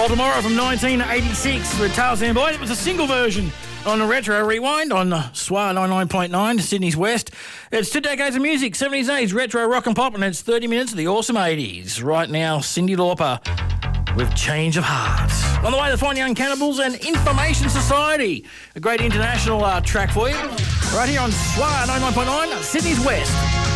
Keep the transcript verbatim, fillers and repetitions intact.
Baltimore from nineteen eighty-six with Tarzan Boy. It was a single version on the Retro Rewind on S W A ninety-nine point nine, Sydney's West. It's two decades of music, seventies, eighties, retro, rock and pop, and it's thirty minutes of the awesome eighties. Right now, Cyndi Lauper with Change of Heart. On the way, the Fine Young Cannibals and Information Society. A great international uh, track for you. Right here on S W A ninety-nine point nine, Sydney's West.